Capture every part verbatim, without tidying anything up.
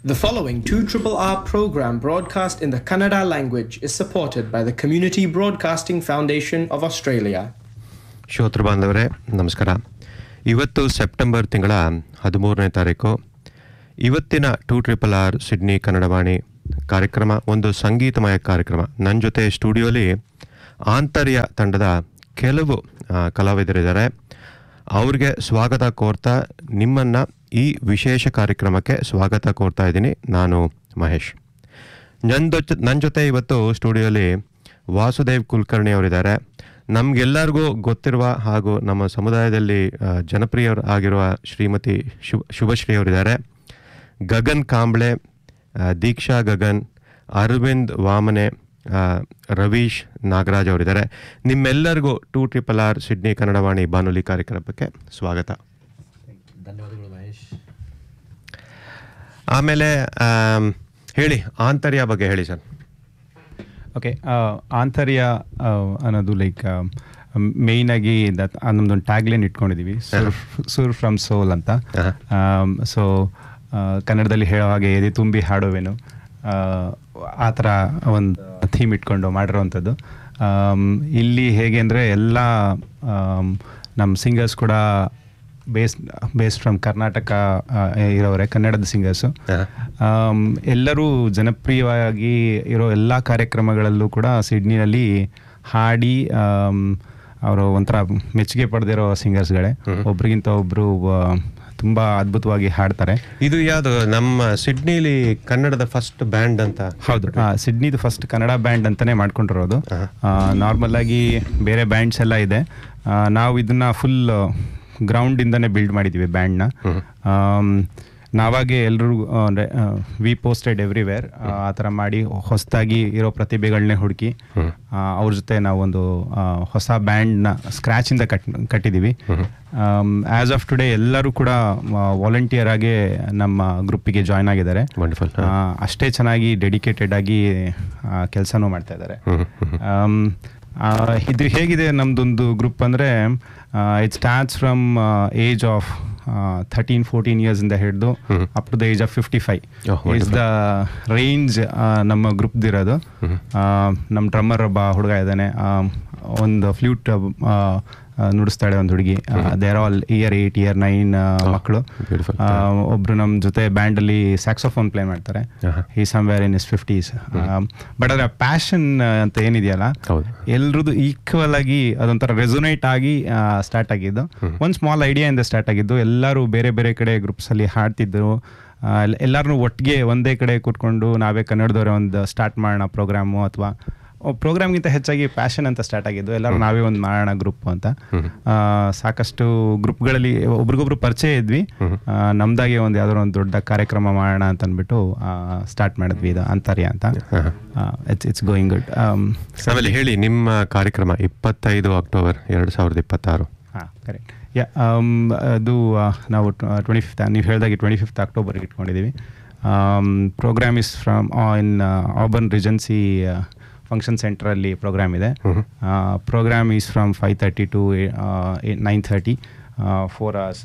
The following two R R R program broadcast in the Kannada language is supported by the Community Broadcasting Foundation of Australia. ಶ್ರೋತೃ ಬಾಂಧವರೇ ನಮಸ್ಕಾರ. ಇವತ್ತು September ತಿಂಗಳ ಹದಿಮೂರನೇ ತಾರೀಕು. ಇವತ್ತಿನ two triple R Sydney Kannadavani ಕಾರ್ಯಕ್ರಮ ಒಂದು ಸಂಗೀತಮಯ ಕಾರ್ಯಕ್ರಮ. ನನ್ನ ಜೊತೆ ಸ್ಟುಡಿಯೋಲಿ ಆಂತರ್ಯ ತಂಡದ ಕೆಲವು ಕಲಾವಿದರಿದ್ದಾರೆ. ಅವ್ರಿಗೆ ಸ್ವಾಗತ ಕೋರ್ತಾ ನಿಮ್ಮನ್ನು ಈ ವಿಶೇಷ ಕಾರ್ಯಕ್ರಮಕ್ಕೆ ಸ್ವಾಗತ ಕೋರ್ತಾ ಇದ್ದೀನಿ. ನಾನು ಮಹೇಶ್. ನನ್ನ ಜೊತೆ ನನ್ನ ಜೊತೆ ಇವತ್ತು ಸ್ಟುಡಿಯೋಲಿ ವಾಸುದೇವ್ ಕುಲಕರ್ಣಿ ಅವರಿದ್ದಾರೆ. ನಮಗೆಲ್ಲರಿಗೂ ಗೊತ್ತಿರುವ ಹಾಗೂ ನಮ್ಮ ಸಮುದಾಯದಲ್ಲಿ ಜನಪ್ರಿಯರು ಆಗಿರುವ ಶ್ರೀಮತಿ ಶುಭ ಶುಭಶ್ರೀ ಅವರಿದ್ದಾರೆ. ಗಗನ್ ಕಾಂಬ್ಳೆ, ದೀಕ್ಷಾ ಗಗನ್, ಅರವಿಂದ್ ವಾಮನೆ, ರವೀಶ್ ನಾಗರಾಜ್ ಅವರಿದ್ದಾರೆ. ನಿಮ್ಮೆಲ್ಲರಿಗೂ two triple R Sydney Kannadavani ಬಾನುಲಿ ಕಾರ್ಯಕ್ರಮಕ್ಕೆ ಸ್ವಾಗತ. ಧನ್ಯವಾದಗಳು ಮಹೇಶ್. ಆಮೇಲೆ ಹೇಳಿ, ಆಂತರ್ಯ ಬಗ್ಗೆ ಹೇಳಿ ಸರ್. ಓಕೆ, ಆಂತರ್ಯ ಅನ್ನೋದು ಲೈಕ್ ಮೇಯ್ನಾಗಿ ನಮ್ಮದೊಂದು ಟ್ಯಾಗ್ಲೈನ್ ಇಟ್ಕೊಂಡಿದ್ದೀವಿ, ಸುರ್ ಸುರ್ ಫ್ರಮ್ ಸೋಲ್ ಅಂತ. ಸೊ ಕನ್ನಡದಲ್ಲಿ ಹೇಳೋ ಹಾಗೆ ಎದೆ ತುಂಬಿ ಹಾಡುವೆನು, ಆ ಥರ ಒಂದು ಥೀಮ್ ಇಟ್ಕೊಂಡು ಮಾಡಿರೋವಂಥದ್ದು. ಇಲ್ಲಿ ಹೇಗೆ ಅಂದರೆ ಎಲ್ಲ ನಮ್ಮ ಸಿಂಗರ್ಸ್ ಕೂಡ ಬೇಸ್ ಬೇಸ್ಡ್ ಫ್ರಮ್ ಕರ್ನಾಟಕ ಇರೋರೆ, ಕನ್ನಡದ ಸಿಂಗರ್ಸು. ಎಲ್ಲರೂ ಜನಪ್ರಿಯವಾಗಿ ಇರೋ ಎಲ್ಲ ಕಾರ್ಯಕ್ರಮಗಳಲ್ಲೂ ಕೂಡ ಸಿಡ್ನಿನಲ್ಲಿ ಹಾಡಿ ಅವರು ಒಂಥರ ಮೆಚ್ಚುಗೆ ಪಡೆದಿರೋ ಸಿಂಗರ್ಸ್ಗಳೇ. ಒಬ್ರಿಗಿಂತ ಒಬ್ಬರು ತುಂಬ ಅದ್ಭುತವಾಗಿ ಹಾಡ್ತಾರೆ. ಇದು ಯಾವುದು ನಮ್ಮ ಸಿಡ್ನಿಲಿ ಕನ್ನಡದ ಫಸ್ಟ್ ಬ್ಯಾಂಡ್ ಅಂತ? ಹೌದು, ಸಿಡ್ನಿದು ಫಸ್ಟ್ ಕನ್ನಡ ಬ್ಯಾಂಡ್ ಅಂತಲೇ ಮಾಡ್ಕೊಂಡಿರೋದು. ನಾರ್ಮಲ್ ಆಗಿ ಬೇರೆ ಬ್ಯಾಂಡ್ಸ್ ಎಲ್ಲ ಇದೆ, ನಾವು ಇದನ್ನ ಫುಲ್ ಗ್ರೌಂಡಿಂದನೇ ಬಿಲ್ಡ್ ಮಾಡಿದ್ದೀವಿ ಬ್ಯಾಂಡ್ನ. ನಾವಾಗೆ ಎಲ್ಲರೂ ಅಂದರೆ ವಿ ಪೋಸ್ಟೆಡ್ ಎವ್ರಿವೇರ್ ಆ ಥರ ಮಾಡಿ ಹೊಸದಾಗಿ ಇರೋ ಪ್ರತಿಭೆಗಳನ್ನೇ ಹುಡುಕಿ ಅವ್ರ ಜೊತೆ ನಾವೊಂದು ಹೊಸ ಬ್ಯಾಂಡ್ನ ಸ್ಕ್ರ್ಯಾಚಿಂದ ಕಟ್ ಕಟ್ಟಿದ್ದೀವಿ. ಆ್ಯಸ್ ಆಫ್ ಟುಡೇ ಎಲ್ಲರೂ ಕೂಡ ವಾಲಂಟಿಯರ್ ಆಗಿ ನಮ್ಮ ಗ್ರೂಪಿಗೆ ಜಾಯ್ನ್ ಆಗಿದ್ದಾರೆ. ಅಷ್ಟೇ ಚೆನ್ನಾಗಿ ಡೆಡಿಕೇಟೆಡ್ ಆಗಿ ಕೆಲಸನೂ ಮಾಡ್ತಾ ಇದ್ದಾರೆ. ಇದು ಹೇಗಿದೆ ನಮ್ಮದೊಂದು ಗ್ರೂಪ್ ಅಂದರೆ, it starts from age of thirteen fourteen years ಇಂದ ಹಿಡಿದು up to the age of fifty five is the range ನಮ್ಮ ಗ್ರೂಪ್ದಿರೋದು. ನಮ್ಮ ಡ್ರಮ್ಮರ್ ಒಬ್ಬ ಹುಡುಗ ಇದ್ದಾನೆ, ಒಂದು ಫ್ಲೂಟ್ ನುಡಿಸ್ತಾಳೆ ಒಂದು ಹುಡುಗಿ. There all year eight year nine ಮಕ್ಕಳು. ಒಬ್ರು ನಮ್ಮ ಜೊತೆ ಬ್ಯಾಂಡಲ್ಲಿ ಸ್ಯಾಕ್ಸೋಫೋನ್ ಪ್ಲೇ ಮಾಡ್ತಾರೆ, ಹಿ somewhere in is fifties. But ಅದರ ಪ್ಯಾಷನ್ ಅಂತ ಏನಿದೆಯಲ್ಲ, ಎಲ್ರದ್ದು ಈಕ್ವಲ್ ಆಗಿ ಅದೊಂಥರ ರೆಸೊನೇಟ್ ಆಗಿ ಸ್ಟಾರ್ಟ್ ಆಗಿದ್ದು. ಒಂದು ಸ್ಮಾಲ್ ಐಡಿಯಾಯಿಂದ ಸ್ಟಾರ್ಟ್ ಆಗಿದ್ದು. ಎಲ್ಲರೂ ಬೇರೆ ಬೇರೆ ಕಡೆ ಗ್ರೂಪ್ಸಲ್ಲಿ ಹಾಡ್ತಿದ್ರು. ಎಲ್ಲರೂ ಒಟ್ಟಿಗೆ ಒಂದೇ ಕಡೆ ಕೂತ್ಕೊಂಡು ನಾವೇ ಕನ್ನಡದವರೇ ಒಂದು ಸ್ಟಾರ್ಟ್ ಮಾಡೋಣ ಪ್ರೋಗ್ರಾಮು, ಅಥವಾ ಪ್ರೋಗ್ರಾಮ್ಗಿಂತ ಹೆಚ್ಚಾಗಿ ಪ್ಯಾಷನ್ ಅಂತ ಸ್ಟಾರ್ಟ್ ಆಗಿದ್ದು. ಎಲ್ಲರೂ ನಾವೇ ಒಂದು ಮಾಡೋಣ ಗ್ರೂಪ್ ಅಂತ. ಸಾಕಷ್ಟು ಗ್ರೂಪ್ಗಳಲ್ಲಿ ಒಬ್ರಿಗೊಬ್ರು ಪರಿಚಯ ಇದ್ವಿ. ನಮ್ದಾಗೆ ಒಂದು ಯಾವ್ದಾದ್ರು ಒಂದು ದೊಡ್ಡ ಕಾರ್ಯಕ್ರಮ ಮಾಡೋಣ ಅಂತ ಅಂದ್ಬಿಟ್ಟು ಸ್ಟಾರ್ಟ್ ಮಾಡಿದ್ವಿ, ಇದು ಆಂತರ್ಯ ಅಂತ. It's it's going good. ಆಮೇಲೆ ಹೇಳಿ, ನಿಮ್ಮ ಕಾರ್ಯಕ್ರಮ ಇಪ್ಪತ್ತೈದು ಅಕ್ಟೋಬರ್ ಎರಡು ಸಾವಿರದ ಇಪ್ಪತ್ತಾರು. ಹಾಂ, ಕರೆಕ್ಟ್. ಯಾ, ಅದು ನಾವು ಟ್ವೆಂಟಿ ಫಿಫ್ತ್ ನೀವು ಹೇಳಿದಾಗೆ ಟ್ವೆಂಟಿ ಫಿಫ್ತ್ ಅಕ್ಟೋಬರ್ಗೆ ಇಟ್ಕೊಂಡಿದ್ದೀವಿ. Program is from in Auburn ರಿಜೆನ್ಸಿ function ಸೆಂಟ್ರಲ್ಲಿ ಪ್ರೋಗ್ರಾಮ್ ಇದೆ. Program is from five thirty to nine thirty, four hours.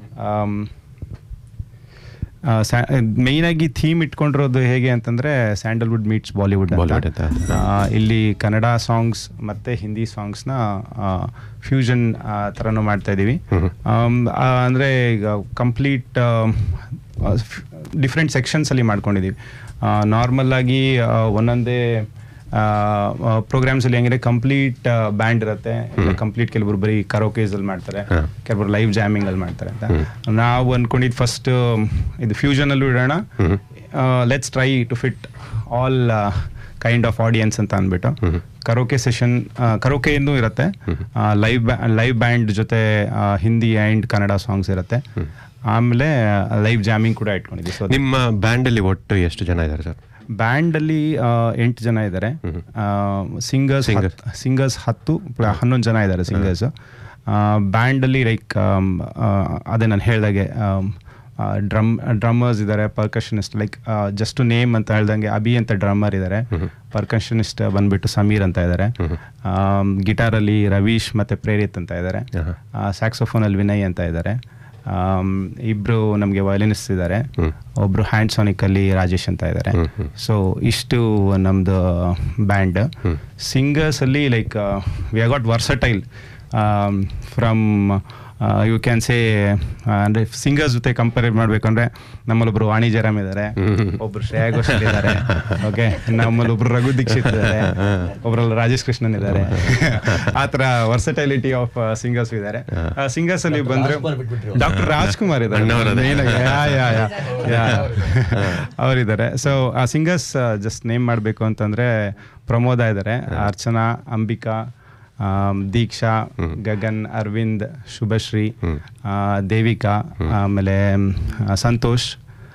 ಮೇಯ್ನಾಗಿ ಥೀಮ್ ಇಟ್ಕೊಂಡಿರೋದು ಹೇಗೆ ಅಂತಂದರೆ, ಸ್ಯಾಂಡಲ್ವುಡ್ ಮೀಟ್ಸ್ ಬಾಲಿವುಡ್ ಅಂತ. ಇಲ್ಲಿ ಕನ್ನಡ ಸಾಂಗ್ಸ್ ಮತ್ತು ಹಿಂದಿ ಸಾಂಗ್ಸ್ನ ಫ್ಯೂಷನ್ ಥರನೂ ಮಾಡ್ತಾ ಇದ್ದೀವಿ. ಅಂದರೆ ಈಗ ಕಂಪ್ಲೀಟ್ ಡಿಫ್ರೆಂಟ್ ಸೆಕ್ಷನ್ಸಲ್ಲಿ ಮಾಡ್ಕೊಂಡಿದ್ದೀವಿ. ನಾರ್ಮಲ್ಲಾಗಿ ಒಂದೊಂದೇ ಪ್ರೋಗ್ರಾಮ್ಸಲ್ಲಿ ಹೆಂಗಿದೆ, ಕಂಪ್ಲೀಟ್ ಬ್ಯಾಂಡ್ ಇರುತ್ತೆ, ಕಂಪ್ಲೀಟ್ ಕೆಲವರು ಬರೀ ಕರೋಕೇಸಲ್ಲಿ ಮಾಡ್ತಾರೆ, ಕೆಲವರು ಲೈವ್ ಜಾಮಿಂಗಲ್ಲಿ ಮಾಡ್ತಾರೆ ಅಂತ. ನಾವು ಅಂದ್ಕೊಂಡಿದ್ದು ಫಸ್ಟ್ ಇದು ಫ್ಯೂಷನಲ್ಲೂ ಇಡೋಣ, let's try to fit all kind of audience ಅಂತ ಅಂದ್ಬಿಟ್ಟು ಕರೋಕೆ ಸೆಷನ್, ಕರೋಕೆಯೂ ಇರುತ್ತೆ, ಲೈವ್ ಲೈವ್ ಬ್ಯಾಂಡ್ ಜೊತೆ ಹಿಂದಿ ಆ್ಯಂಡ್ ಕನ್ನಡ ಸಾಂಗ್ಸ್ ಇರುತ್ತೆ. ಆಮೇಲೆ ಲೈವ್ ಜಾಮಿಂಗ್ ಕೂಡ ಇಟ್ಕೊಂಡಿದ್ದೀವಿ. ಸೊ ನಿಮ್ಮ ಬ್ಯಾಂಡಲ್ಲಿ ಒಟ್ಟು ಎಷ್ಟು ಜನ ಇದ್ದಾರೆ ಸರ್? ಬ್ಯಾಂಡಲ್ಲಿ ಎಂಟು ಜನ ಇದ್ದಾರೆ. ಸಿಂಗರ್ಸ್ ಸಿಂಗರ್ಸ್ ಹತ್ತು ಹನ್ನೊಂದು ಜನ ಇದ್ದಾರೆ ಸಿಂಗರ್ಸು. ಬ್ಯಾಂಡಲ್ಲಿ ಲೈಕ್ ಅದೇ ನಾನು ಹೇಳಿದಾಗೆ ಡ್ರಮ್ ಡ್ರಮ್ಮರ್ಸ್ ಇದ್ದಾರೆ, ಪರ್ಕಷನಿಸ್ಟ್ ಲೈಕ್ ಜಸ್ಟ್ ನೇಮ್ ಅಂತ ಹೇಳ್ದಂಗೆ ಅಭಿ ಅಂತ ಡ್ರಮ್ಮರ್ ಇದ್ದಾರೆ, ಪರ್ಕಷನಿಸ್ಟ್ ಬಂದ್ಬಿಟ್ಟು ಸಮೀರ್ ಅಂತ ಇದ್ದಾರೆ, ಗಿಟಾರಲ್ಲಿ ರವೀಶ್ ಮತ್ತು ಪ್ರೇರಿತ್ ಅಂತ ಇದ್ದಾರೆ, ಸ್ಯಾಕ್ಸೋಫೋನಲ್ಲಿ ವಿನಯ್ ಅಂತ ಇದ್ದಾರೆ, ಇಬ್ಬರು ನಮಗೆ ವಯಲಿನಿಸ್ಟ್ ಇದ್ದಾರೆ, ಒಬ್ಬರು ಹ್ಯಾಂಡ್ ಸಾನಿಕಲ್ಲಿ ರಾಜೇಶ್ ಅಂತ ಇದ್ದಾರೆ. ಸೊ ಇಷ್ಟು ನಮ್ಮದು band. ಸಿಂಗರ್ಸಲ್ಲಿ like we have got versatile from you can say, ಅಂದರೆ ಸಿಂಗರ್ಸ್ ಜೊತೆ ಕಂಪೇರ್ ಮಾಡಬೇಕಂದ್ರೆ ನಮ್ಮಲ್ಲೊಬ್ರು ವಾಣಿ ಜಯರಾಮ್ ಇದ್ದಾರೆ, ಒಬ್ರು ಶ್ರೇಯಾ ಘೋಷಾಲ್ ಇದ್ದಾರೆ, ಓಕೆ, ನಮ್ಮಲ್ಲಿ ಒಬ್ರು ರಘು ದೀಕ್ಷಿತ್ ಇದ್ದಾರೆ, ಒಬ್ರಲ್ಲಿ ರಾಜೇಶ್ ಕೃಷ್ಣನ್ ಇದ್ದಾರೆ. ಆ ಥರ ವರ್ಸಟೈಲಿಟಿ ಆಫ್ ಸಿಂಗರ್ಸ್ ಇದ್ದಾರೆ. ಸಿಂಗರ್ಸ್ ಅಲ್ಲಿ ಬಂದ್ರೆ ಡಾಕ್ಟರ್ ರಾಜ್ಕುಮಾರ್ ಇದ್ದಾರೆ, ಅವರಿದ್ದಾರೆ. ಸೊ ಆ ಸಿಂಗರ್ಸ್ ಜಸ್ಟ್ ನೇಮ್ ಮಾಡಬೇಕು ಅಂತಂದ್ರೆ ಪ್ರಮೋದ ಇದ್ದಾರೆ, ಅರ್ಚನಾ, ಅಂಬಿಕಾ, ದೀಕ್ಷಾ, ಗಗನ್, ಅರವಿಂದ್, ಶುಭಶ್ರೀ, ದೇವಿಕಾ, ಆಮೇಲೆ ಸಂತೋಷ್,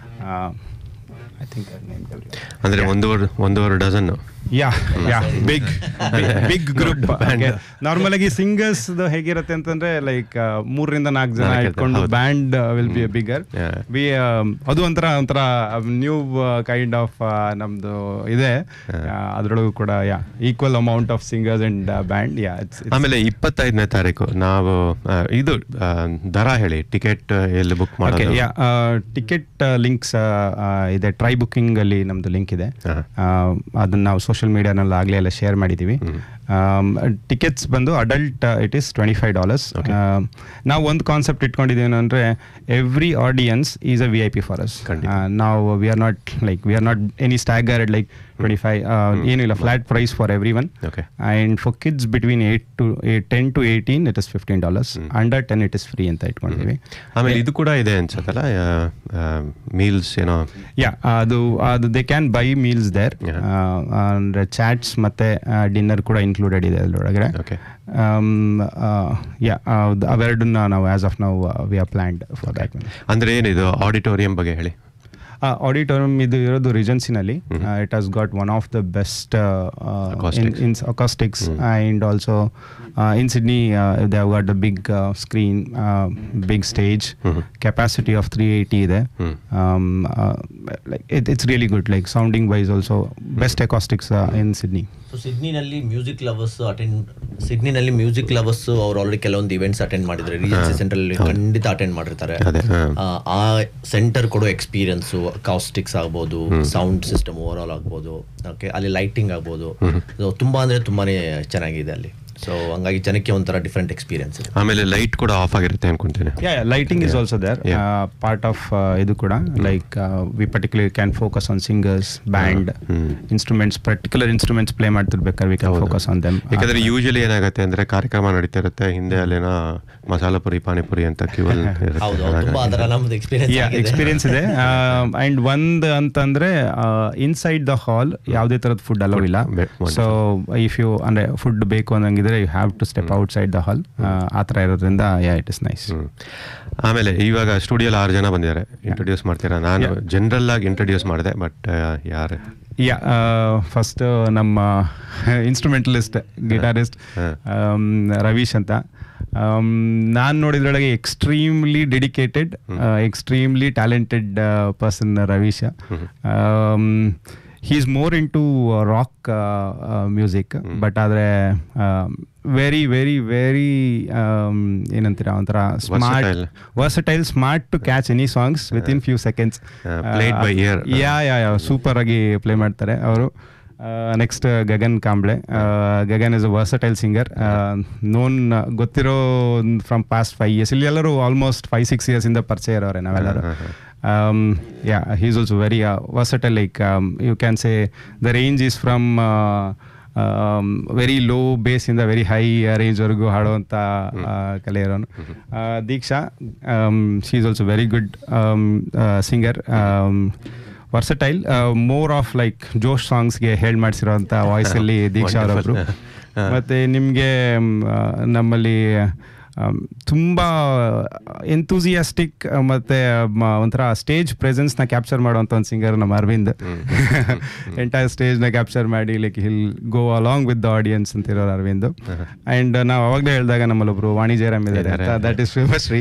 ಐ ಥಿಂಕ್ ಅಂದರೆ ಒಂದೂವರೆ ಒಂದೂವರೆ ಡಜನ್. ಯಾ ಯಾ ಬಿಗ್ ಬಿಗ್ ಗ್ರೂಪ್. ನಾರ್ಮಲ್ ಆಗಿ ಸಿಂಗರ್ಸ್ ಹೇಗಿರುತ್ತೆ ಅಂತಂದ್ರೆ ಲೈಕ್ ಮೂರರಿಂದ ನಾಲ್ಕು ಜನ ಇಟ್ಕೊಂಡು band will be bigger. V ಅದು ಒಂಥರ ಒಂಥರ ನ್ಯೂ ಕೈಂಡ್ ಆಫ್ ನಮ್ದು ಇದೆ. ಅದ್ರೊಳಗೂ ಕೂಡ ಯಾ equal amount of singers and band. ಯಾ ಆಮೇಲೆ ಇಪ್ಪತ್ತೈದನೇ ತಾರೀಕು ನಾವು ಇದು ದರ ಹೇಳಿ, ಟಿಕೆಟ್ ಎಲ್ಲಿ ಬುಕ್ ಮಾಡೋದು? ಯಾ ಟಿಕೆಟ್ ಲಿಂಕ್ಸ್ ಇದೆ, ಟ್ರೈ ಬುಕ್ಕಿಂಗ್ ಅಲ್ಲಿ ನಮ್ದು ಲಿಂಕ್ ಇದೆ. ಅದನ್ನ ನಾವು ಸೋಷಿಯಲ್ ಮೀಡಿಯಾನಲ್ಲಿ ಆಗಲೇ ಎಲ್ಲ ಶೇರ್ ಮಾಡಿದ್ದೀವಿ. ಟಿಕೆಟ್ಸ್ ಬಂದು adult it is twenty five dollars. ನಾವು ಒಂದು ಕಾನ್ಸೆಪ್ಟ್ ಇಟ್ಕೊಂಡಿದ್ದೀವಿ ಅಂದರೆ every audience is a V I P for us. ನಾವು we are not like we are not any staggered like twenty five ಏನಿಲ್ಲ, flat price for every one. And for kids between eight to ten to eighteen it is fifteen dollars, under ten it is free ಅಂತ ಇಟ್ಕೊಂಡಿದ್ದೀವಿ. ಆಮೇಲೆ ಇದು ಕೂಡ ಇದೆ ಅನ್ಸತ್ತಲ್ಲ, meals ಏನೋ? ಯಾ, ಅದು ಅದು they can buy meals there, ಅಂದರೆ ಚಾಟ್ಸ್ ಮತ್ತು ಡಿನ್ನರ್ ಕೂಡ ಇನ್ಕ್ಲೂಡೆಡ್ ಇದೆ ಅದರೊಳಗಡೆ. ಯಾ, ಅವೆರಡನ್ನ ನಾವು ಆಸ್ ಆಫ್ ನಾವು we are planned for that. ಅಂದರೆ ಏನಿದು ಆಡಿಟೋರಿಯಂ ಬಗ್ಗೆ ಹೇಳಿ. ಆಡಿಟೋರಿಯಂ ಇದು ಇರೋದು ರಿಜೆನ್ಸಿನಲ್ಲಿ. It has got one of the best in acoustics and also in Sydney they have got the big screen, big stage, capacity of three eighty ಇದೆ. Like it's really good, like sounding wise also best acoustics in Sydney. So ಸಿಡ್ನಿನಲ್ಲಿ music lovers attend ಸಿಡ್ನಿನಲ್ಲಿ music lovers ಅವ್ರು already ಕೆಲವೊಂದು events attend ಮಾಡಿದ್ದಾರೆ, ರಿಜೆನ್ಸಿ ಸೆಂಟರಲ್ಲಿ ಖಂಡಿತ attend ಮಾಡಿರ್ತಾರೆ. ಆ centre ಕೊಡೋ experience, acoustics ಆಗ್ಬೋದು, sound system over all ಆಗ್ಬೋದು, ಓಕೆ, ಅಲ್ಲಿ ಲೈಟಿಂಗ್ ಆಗ್ಬೋದು, ತುಂಬಾ ಅಂದರೆ ತುಂಬಾನೇ ಚೆನ್ನಾಗಿದೆ ಅಲ್ಲಿ. ಸೊ ಹಂಗಾಗಿ ಜನಕ್ಕೆ ಒಂಥರ ಡಿಫ್ರೆಂಟ್ ಎಕ್ಸ್ಪೀರಿಯನ್ಸ್. ಆಮೇಲೆ ಲೈಟ್ ಕೂಡ ಆಫ್ ಆಗಿರುತ್ತೆ ಅನ್ಕೊಂತೀನಿ. ಯಾ, lighting is also there, part of ಇದು ಕೂಡ. Like we particular can focus on singers, band, instruments, particular instruments play ಮಾಡ್ತಿರ್ಬೇಕಾದ್ರೆ we can focus on them. ಯಾಕಂದ್ರೆ ಯೂಶಲಿ ಏನಾಗುತ್ತೆ ಅಂದ್ರೆ ಕಾರ್ಯಕ್ರಮ ನಡೀತಾ ಇರುತ್ತೆ, ಹಿಂದೆ ಅಲ್ಲೇನೋ ಮಸಾಲ ಪುರಿ, ಪಾನಿಪುರಿ ಅಂತ ಕ್ಯೂ ಎಕ್ಸ್ಪೀರಿಯನ್ಸ್ ಇದೆ. ಅಂಡ್ ಒಂದ್ ಅಂತಂದ್ರೆ ಇನ್ಸೈಡ್ ದ ಹಾಲ್ ಯಾವುದೇ ತರದ ಫುಡ್ ಅಲೋ ಇಲ್ಲ. ಸೊ ಇಫ್ ಯು ಅಂದ್ರೆ ಫುಡ್ ಬೇಕು ಅನ್ನಂಗಿದ್ರೆ you have to step out side the hall. ಆ ಥರ ಇರೋದ್ರಿಂದ ಯಾ ಇಟ್ ಇಸ್ ನೈಸ್. ಆಮೇಲೆ ಇವಾಗ ಸ್ಟುಡಿಯೋಲಿ ಆರು ಜನ ಬಂದಿದ್ದಾರೆ, ಇಂಟ್ರೊಡ್ಯೂಸ್ ಮಾಡ್ತೀರಾ? ನಾನು ಜನರಲ್ ಆಗಿ ಇಂಟ್ರೊಡ್ಯೂಸ್ ಮಾಡಿದೆ, ಬಟ್ ಯಾರು? ಯಾ, ಫಸ್ಟ್ ನಮ್ಮ ಇನ್ಸ್ಟ್ರೂಮೆಂಟಲಿಸ್ಟ್, ಗಿಟಾರಿಸ್ಟ್ ರವೀಶ್ ಅಂತ. ನಾನು ನೋಡಿದ್ರೊಳಗೆ extremely dedicated, extremely talented person Ravish. he is more into uh, rock uh, uh, music, mm. but ಆದರೆ ವೆರಿ ವೆರಿ ವೆರಿ ಏನಂತೀರ ಒಂಥರ smart, versatile, smart to catch any songs with in few seconds. Yeah yeah yeah super ಆಗಿ play ಮಾಡ್ತಾರೆ ಅವರು. Next Gagan Kamble. Gagan is a versatile singer, non ಗೊತ್ತಿರೋ from past five years. ಇಲ್ಲಿ ಎಲ್ಲರೂ almost five six years ಇಂದ ಪರಿಚಯ ಇರೋರೆ ನಾವೆಲ್ಲರೂ. Um, yeah, he's also very uh, versatile. Like um, you can say, the range is from uh, um, very low bass in the very high uh, range ವರೆಗೂ ಹಾಡುವಂಥ ಕಲೆ ಇರೋನು. ದೀಕ್ಷಾ, she's also very good um, uh, singer. Um, versatile, uh, more of like ಜೋಶ್ ಸಾಂಗ್ಸ್ಗೆ ಹೇಳಿ ಮಾಡಿಸಿರೋಂಥ ವಾಯ್ಸಲ್ಲಿ ದೀಕ್ಷಾ ಅವರೊಬ್ರು. ಮತ್ತು ನಿಮಗೆ ನಮ್ಮಲ್ಲಿ ತುಂಬ enthusiastic ಮತ್ತು ಒಂಥರ ಸ್ಟೇಜ್ ಪ್ರೆಸೆನ್ಸ್ನ ಕ್ಯಾಪ್ಚರ್ ಮಾಡುವಂಥ ಒಂದು ಸಿಂಗರ್ ನಮ್ಮ ಅರವಿಂದ್. ಎಂಟೈರ್ ಸ್ಟೇಜ್ನ ಕ್ಯಾಪ್ಚರ್ ಮಾಡಿ like hill go along with the audience ಅಂತಿರೋರು Arvind. And ನಾವು ಅವಾಗಲೇ ಹೇಳಿದಾಗ ನಮ್ಮಲ್ಲೊಬ್ರು ವಾಣಿ ಜಯರಾಮ್ ಇದ್ದಾರೆ ಅಂತ, that is Shubhashree.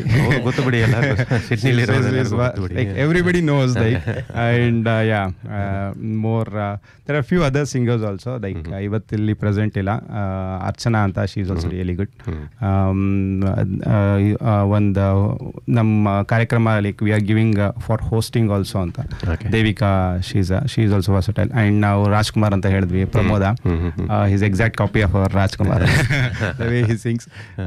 Everybody knows like. And yeah more there are few other singers also, like ಇವತ್ತಿಲ್ಲಿ present ಇಲ್ಲ. ಅರ್ಚನಾ ಅಂತ, she is also really good. ಒಂದು ನಮ್ಮ ಕಾರ್ಯಕ್ರಮ like we are giving for hosting also ಅಂತ. Devika she's she's also versatile. And ನಾವು ರಾಜ್ಕುಮಾರ್ ಅಂತ ಹೇಳಿದ್ವಿ, Pramoda his exact copy of our Rajkumar the way he sings.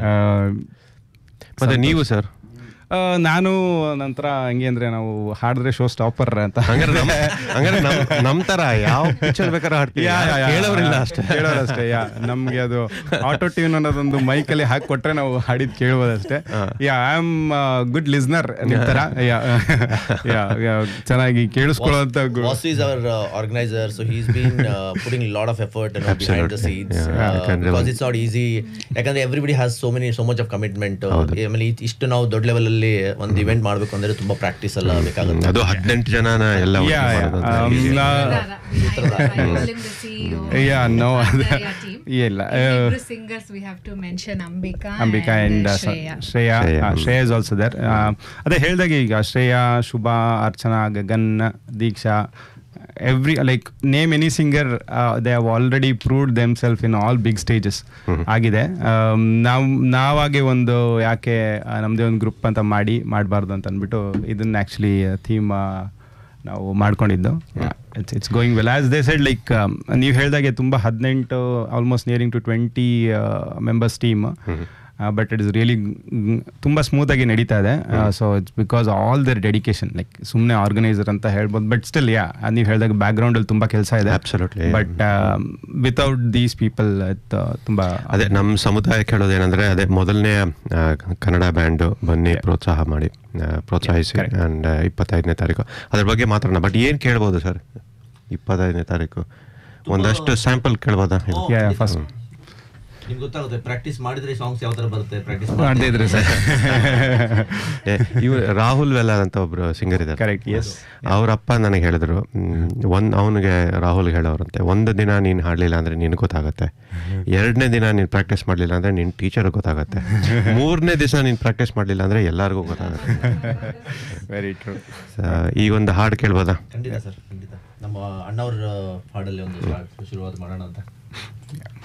ಮತ್ತೆ ನೀವು ಸರ್? ನಾನು ನಂತರ ಹಂಗೆ ಅಂದ್ರೆ ನಾವು ಹಾಡಿದ್ರೆ ಶೋ ಸ್ಟಾಪರ್ ಅಂತ ಹಂಗಾರೆ ನಮ್ ತರ ಯಾವ ಪಿಕ್ಚರ್ ಬೇಕಾದ್ರೆ ಹಾಡ್ತೀವಿ, ಕೇಳೋರಿಲ್ಲ ಅಷ್ಟೇ ಕೇಳೋರಷ್ಟೇ. ಯಾ ನಮ್ಗೆ ಅದು ಆಟೋ ಟ್ಯೂನ್ ಅನ್ನೋದೊಂದು ಮೈಕಲ್ಲಿ ಹಾಕಿ ಕೊಟ್ರೆ ನಾವು ಹಾಡಿದ್ ಕೇಳ್ಬೋದಷ್ಟೇ. Yeah I am good listener ನಿಮ್ ತರ. ಯಾ ಯಾ ಚೆನ್ನಾಗಿ ಕೇಳಿಸ್ಕೊಳ್ಳೋಂತ. Vasu is our uh, organizer, so he's been uh, putting a lot of effort, you know, behind the scenes, yeah, uh, because it's not easy. ಯಾಕಂದ್ರೆ everybody has so many so much of commitment. ಆಮೇಲೆ ಇಷ್ಟು ನಾವು ದೊಡ್ಡ level ಅಲ್ಲಿ ಒಂದು event ಮಾಡ್ಬೇಕು ಅಂದ್ರೆ ತುಂಬಾ ಪ್ರಾಕ್ಟೀಸ್ ಎಲ್ಲ ಬೇಕಾಗುತ್ತೆ. ಅದು ಹದಿನೆಂಟು ಜನನ ಎಲ್ಲ singers we have to mention Ambika Ambika and Shreya. Shreya is also there. ಅದೇ ಹೇಳ್ದಾಗ ಈಗ ಶ್ರೇಯಾ, ಶುಭಾ, ಅರ್ಚನಾ, ಗಗನ್, ದೀಕ್ಷಾ, every like name any singer, uh, they have already proved themselves in all big stages. ಆಗಿದೆ. ನಾವು ನಾವಾಗೆ ಒಂದು ಯಾಕೆ ನಮ್ಮದೇ ಒಂದು ಗ್ರೂಪ್ ಅಂತ ಮಾಡಿ ಮಾಡಬಾರ್ದು ಅಂತ ಅಂದ್ಬಿಟ್ಟು ಇದನ್ನ ಆ್ಯಕ್ಚುಲಿ ಥೀಮ್ ನಾವು ಮಾಡ್ಕೊಂಡಿದ್ದು. It's it's going well. As they said like ನೀವು ಹೇಳ್ದಾಗೆ ತುಂಬ ಹದಿನೆಂಟು almost nearing to twenty members team. But it is really ತುಂಬ ಸ್ಮೂತಾಗಿ ನಡೀತಾ ಇದೆ. So it's because all there dedication. Like ಸುಮ್ಮನೆ ಆರ್ಗನೈಸರ್ ಅಂತ ಹೇಳ್ಬೋದು, ಬಟ್ ಸ್ಟಿಲ್ ಯಾ ನೀವು ಹೇಳಿದಾಗ ಬ್ಯಾಕ್ ಗ್ರೌಂಡಲ್ಲಿ ತುಂಬ ಕೆಲಸ ಇದೆ. Absolutely. But without these people ತುಂಬ ಅದೇ ನಮ್ಮ ಸಮುದಾಯಕ್ಕೆ ಹೇಳೋದೇನೆಂದರೆ ಅದೇ ಮೊದಲನೇ ಕನ್ನಡ ಬ್ಯಾಂಡು ಬನ್ನಿ ಪ್ರೋತ್ಸಾಹ ಮಾಡಿ ಪ್ರೋತ್ಸಾಹಿಸಿ. ಆ್ಯಂಡ್ ಇಪ್ಪತ್ತೈದನೇ ತಾರೀಕು ಅದ್ರ ಬಗ್ಗೆ ಮಾತಾಡೋಣ. ಬಟ್ ಏನು ಕೇಳ್ಬೋದು ಸರ್ ಇಪ್ಪತ್ತೈದನೇ ತಾರೀಕು? ಒಂದಷ್ಟು ಸ್ಯಾಂಪಲ್ ಕೇಳ್ಬೋದಾ? ಫಸ್ಟ್ ನಿಮ್ಗೆ ಗೊತ್ತಾಗುತ್ತೆ ಪ್ರಾಕ್ಟೀಸ್ ಮಾಡಿದ್ರೆ ಸಾಂಗ್ಸ್ ಯಾವ ತರ ಬರುತ್ತೆ. ಪ್ರಾಕ್ಟೀಸ್ ಮಾಡದೇ ಇದ್ರೆ ಸರ್ ಇವ್ ರಾಹುಲ್ ವೆಲ್ಲರ್ ಅಂತ ಒಬ್ರು ಸಿಂಗರ್ ಇದ್ದಾರೆ. ಕರೆಕ್ಟ್. ಎಸ್. ಅವರಪ್ಪ ನನಗೆ ಹೇಳಿದ್ರು, ಒಂದು ಅವನಿಗೆ ರಾಹುಲ್ ಹೇಳೋರಂತೆ, ಒಂದು ದಿನ ನೀನು ಹಾಡಲಿಲ್ಲ ಅಂದರೆ ನಿನಗೆ ಗೊತ್ತಾಗುತ್ತೆ, ಎರಡನೇ ದಿನ ನೀನು ಪ್ರಾಕ್ಟೀಸ್ ಮಾಡಲಿಲ್ಲ ಅಂದರೆ ನಿನ್ನ ಟೀಚರ್ಗೆ ಗೊತ್ತಾಗುತ್ತೆ, ಮೂರನೇ ದಿವಸ ನೀನು ಪ್ರಾಕ್ಟೀಸ್ ಮಾಡಲಿಲ್ಲ ಅಂದರೆ ಎಲ್ಲರಿಗೂ ಗೊತ್ತಾಗುತ್ತೆ. Very true. ಈಗ ಒಂದು ಹಾಡು ಕೇಳ್ಬೋದಾ? ಖಂಡಿತ ಸರ್, ಖಂಡಿತ. ನಮ್ಮ ಅಣ್ಣವ್ರ ಹಾಡಲ್ಲಿ ಒಂದು ಶುರುವಾತ ಮಾಡೋಣ ಅಂತ.